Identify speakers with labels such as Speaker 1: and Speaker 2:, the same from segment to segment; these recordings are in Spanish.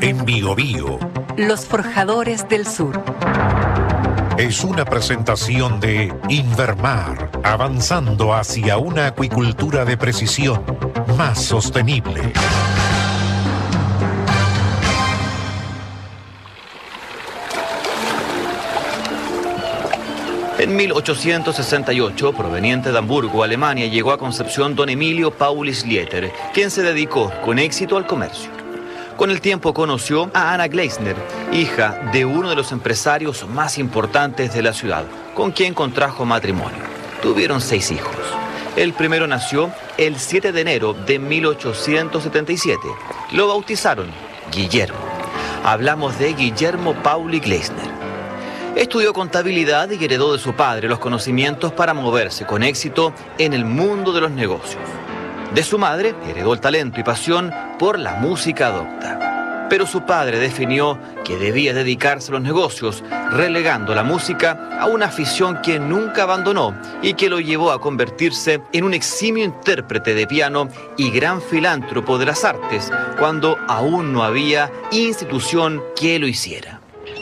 Speaker 1: en Biobío.
Speaker 2: Los Forjadores del Sur.
Speaker 1: Es una presentación de Invermar, avanzando hacia una acuicultura de precisión más sostenible.
Speaker 3: En 1868, proveniente de Hamburgo, Alemania, llegó a Concepción don Emilio Pauli Schlitter, quien se dedicó con éxito al comercio. Con el tiempo conoció a Anna Gleisner, hija de uno de los empresarios más importantes de la ciudad, con quien contrajo matrimonio. Tuvieron 6 hijos. El primero nació el 7 de enero de 1877. Lo bautizaron Guillermo. Hablamos de Guillermo Pauli Gleisner. Estudió contabilidad y heredó de su padre los conocimientos para moverse con éxito en el mundo de los negocios. De su madre heredó el talento y pasión por la música docta. Pero su padre definió que debía dedicarse a los negocios, relegando la música a una afición que nunca abandonó y que lo llevó a convertirse en un eximio intérprete de piano y gran filántropo de las artes, cuando aún no había institución que lo hiciera.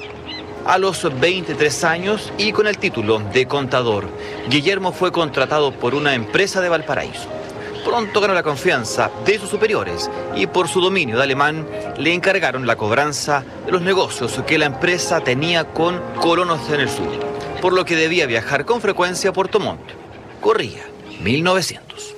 Speaker 3: A los 23 años y con el título de contador, Guillermo fue contratado por una empresa de Valparaíso. Pronto ganó la confianza de sus superiores y por su dominio de alemán le encargaron la cobranza de los negocios que la empresa tenía con colonos en el sur, por lo que debía viajar con frecuencia a Puerto Montt. Corría 1900.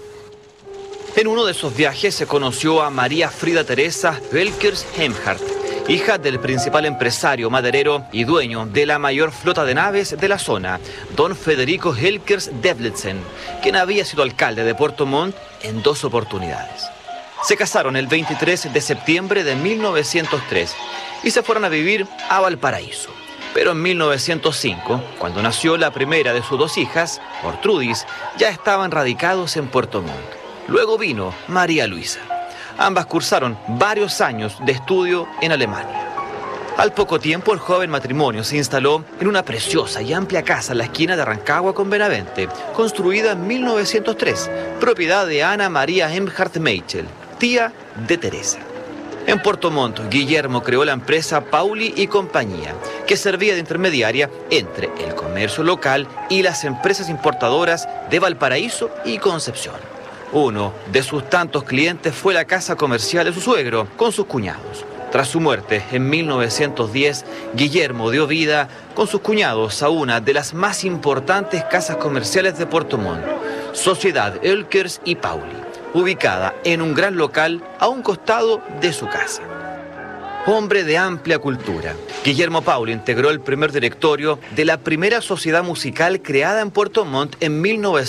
Speaker 3: En uno de esos viajes se conoció a María Frida Teresa Welkers-Hemhardt, hija del principal empresario maderero y dueño de la mayor flota de naves de la zona, don Federico Helkers-Devletzen, quien había sido alcalde de Puerto Montt en 2 oportunidades. Se casaron el 23 de septiembre de 1903 y se fueron a vivir a Valparaíso. Pero en 1905, cuando nació la primera de sus 2 hijas, Ortrudis, ya estaban radicados en Puerto Montt. Luego vino María Luisa. Ambas cursaron varios años de estudio en Alemania. Al poco tiempo, el joven matrimonio se instaló en una preciosa y amplia casa en la esquina de Rancagua con Benavente, construida en 1903, propiedad de Ana María Hemhardt Meichel, tía de Teresa. En Puerto Montt, Guillermo creó la empresa Pauli y Compañía, que servía de intermediaria entre el comercio local y las empresas importadoras de Valparaíso y Concepción. Uno de sus tantos clientes fue la casa comercial de su suegro, con sus cuñados. Tras su muerte, en 1910, Guillermo dio vida con sus cuñados a una de las más importantes casas comerciales de Puerto Montt, Sociedad Elkers y Pauli, ubicada en un gran local a un costado de su casa. Hombre de amplia cultura, Guillermo Pauli integró el primer directorio de la primera sociedad musical creada en Puerto Montt en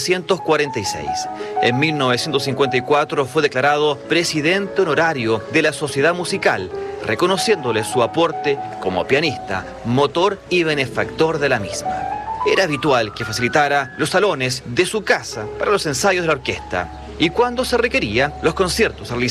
Speaker 3: 1946. En 1954 fue declarado presidente honorario de la sociedad musical, reconociéndole su aporte como pianista, motor y benefactor de la misma. Era habitual que facilitara los salones de su casa para los ensayos de la orquesta y cuando se requería, los conciertos realizados